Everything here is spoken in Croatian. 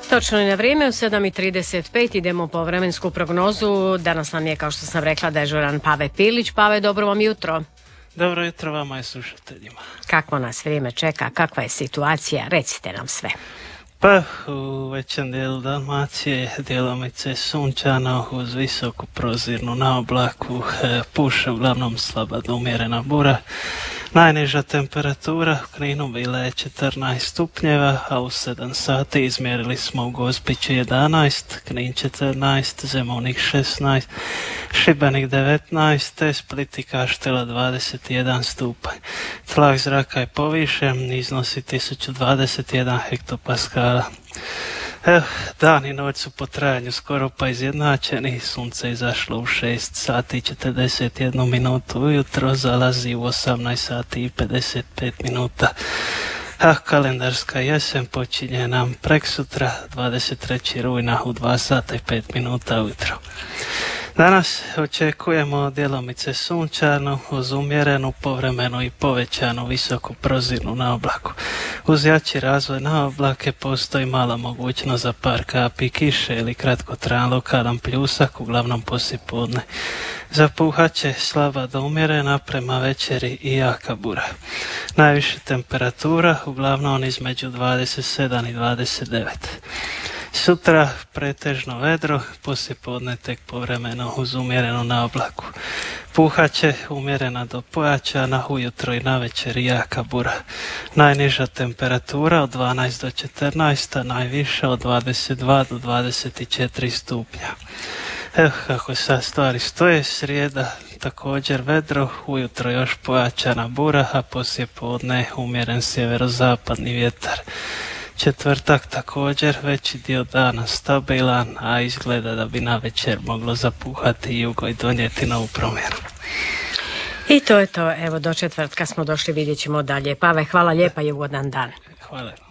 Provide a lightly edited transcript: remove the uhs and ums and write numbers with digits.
Točno je na vrijeme, u 7:35 idemo po vremensku prognozu. Danas nam je, kao što sam rekla, dežuran Pave Pilić. Pave, dobro vam jutro. Dobro jutro vama i slušateljima. Kakvo nas vrijeme čeka, kakva je situacija, recite nam sve. Pa u većem dijelu Dalmacije djelomice sunčano uz visoku prozirnu na oblaku, puše uglavnom slaba do umjerena bura. Najniža temperatura u Kninu bila je 14 stupnjeva, a u 7 sati izmjerili smo u Gospiću 11, Knin 14, Zemunik 16, Šibenik 19, te Split i Kaštela 21 stupanj. Tlak zraka je povišen, iznosi 1021 hektopaskala. Dan i noć su po trajanju skoro pa izjednačeni. Sunce izašlo u 6 sati i 41 minutu ujutro, zalazi u 18 sati i 55 minuta. A kalendarska jesen počinje nam preksutra 23. rujna u 2 sata i 5 minuta ujutro. Danas očekujemo djelomice sunčanu uz umjerenu, povremenu i povećanu visoku prozirnu na oblaku. Uz jači razvoj na oblake postoji mala mogućnost za par kapi kiše ili kratkotrajan lokalan pljusak, uglavnom poslijepodne. Zapuhat će slaba do umjerena, prema večeri i jaka bura. Najviša temperatura uglavnom između 27 i 29. Sutra pretežno vedro, poslijepodne tek povremeno uz umjereno na oblaku. Puhat će umjerena do pojačana, ujutro i navečer jaka bura. Najniža temperatura od 12 do 14, a najviša od 22 do 24 stupnja. Evo kako sad stvari stoje, srijeda također vedro, ujutro još pojačana bura, a poslijepodne umjeren sjeverozapadni vjetar. Četvrtak također veći dio dana stabilan, a izgleda da bi na večer moglo zapuhati jugo i donijeti novu promjenu. I to je to, evo do četvrtka smo došli, vidjet ćemo dalje. Pave, hvala lijepa i ugodan dan. Hvala.